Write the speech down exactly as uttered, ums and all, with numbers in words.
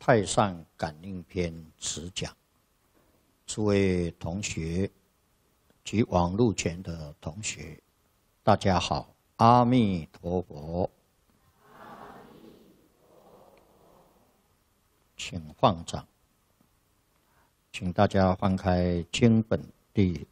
太上感应篇持讲，诸位同学及网络前的同学，大家好，阿弥陀佛。请放掌，请大家翻开经本第